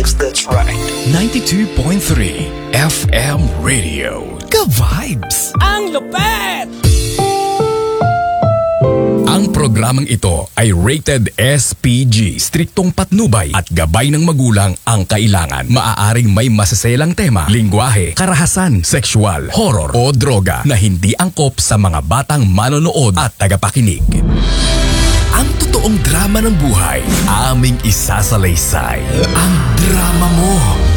vibes, that's right. 92.3 FM Radio. Ka-vibes! Ang lupet! Ang programang ito ay rated SPG, striktong patnubay at gabay ng magulang ang kailangan. Maaaring may masaselang tema, lingwahe, karahasan, sexual, horror o droga na hindi angkop sa mga batang manonood at tagapakinig. Ang totoong drama ng buhay, aming isasalaysay. Ang drama mo.